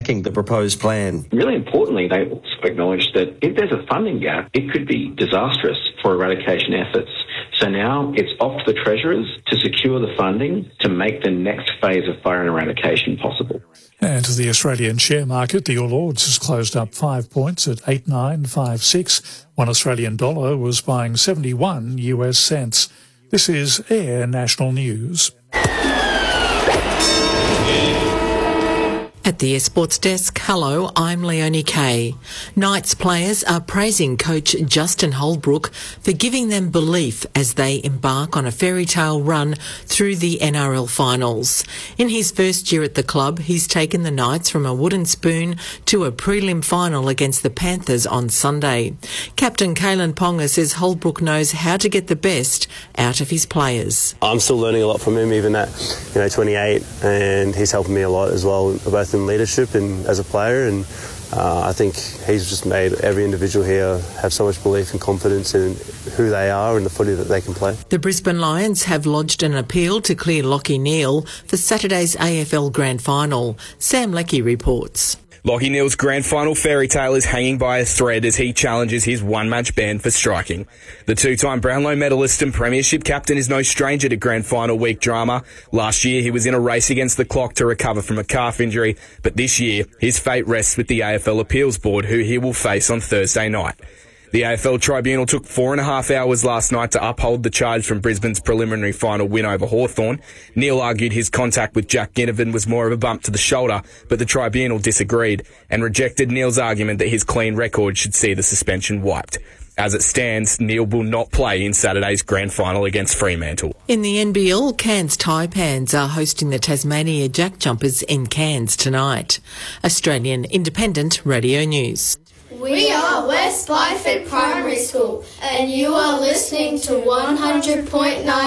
backing the proposed plan. Really importantly, they also acknowledged that if there's a funding gap, it could be disastrous for eradication efforts. So now it's off to the Treasurers to secure the funding to make the next phase of fire and eradication possible. And to the Australian share market, the All Ords has closed up 5 points at 8956. One Australian dollar was buying 71 US cents. This is Air National News. At the Sports Desk, hello, I'm Leonie Kay. Knights players are praising coach Justin Holbrook for giving them belief as they embark on a fairy tale run through the NRL finals. In his first year at the club, he's taken the Knights from a wooden spoon to a prelim final against the Panthers on Sunday. Captain Kalen Ponga says Holbrook knows how to get the best out of his players. I'm still learning a lot from him, even at 28, and he's helping me a lot as well, both in leadership and as a player, and I think he's just made every individual here have so much belief and confidence in who they are and the footy that they can play. The Brisbane Lions have lodged an appeal to clear Lachie Neale for Saturday's AFL Grand Final. Sam Leckie reports. Lachie Neale's grand final fairy tale is hanging by a thread as he challenges his one-match ban for striking. The two-time Brownlow medalist and premiership captain is no stranger to grand final week drama. Last year he was in a race against the clock to recover from a calf injury, but this year his fate rests with the AFL Appeals Board, who he will face on Thursday night. The AFL Tribunal took 4.5 hours last night to uphold the charge from Brisbane's preliminary final win over Hawthorn. Neale argued his contact with Jack Ginnivan was more of a bump to the shoulder, but the Tribunal disagreed and rejected Neale's argument that his clean record should see the suspension wiped. As it stands, Neale will not play in Saturday's grand final against Fremantle. In the NBL, Cairns Taipans are hosting the Tasmania Jack Jumpers in Cairns tonight. Australian Independent Radio News. We are West Byford Primary School, and you are listening to 100.9